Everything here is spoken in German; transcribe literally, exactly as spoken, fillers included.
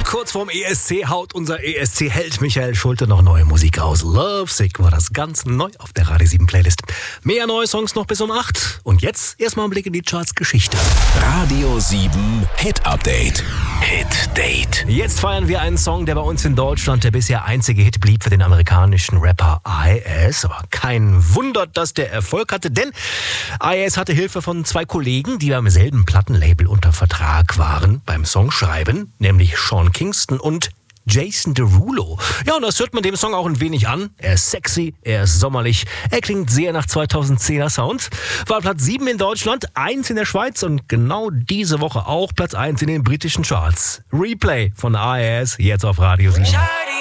Kurz vorm E S C haut unser E S C-Held Michael Schulte noch neue Musik raus. Lovesick war das ganz neu auf der Radio sieben Playlist. Mehr neue Songs noch bis um acht. Und jetzt erstmal ein Blick in die Charts-Geschichte. Radio sieben Hit Update. Hit Date. Jetzt feiern wir einen Song, der bei uns in Deutschland der bisher einzige Hit blieb für den amerikanischen Rapper I S. Aber kein Wunder, dass der Erfolg hatte, denn I S hatte Hilfe von zwei Kollegen, die beim selben Plattenlabel unter Vertrag waren beim Songschreiben, nämlich Sean Kingston und Jason Derulo. Ja, und das hört man dem Song auch ein wenig an. Er ist sexy, er ist sommerlich, er klingt sehr nach zweitausendzehner Sound. War Platz sieben in Deutschland, eins in der Schweiz und genau diese Woche auch Platz eins in den britischen Charts. Replay von I S, jetzt auf Radio sieben.